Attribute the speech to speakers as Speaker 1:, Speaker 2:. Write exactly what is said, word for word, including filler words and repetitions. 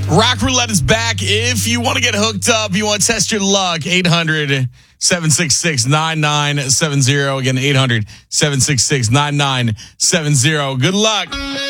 Speaker 1: Rock Roulette is back. If you want to get hooked up, you want to test your luck, eight hundred, seven six six, nine nine seven zero. Again, eight hundred, seven six six, nine nine seven zero. Good luck.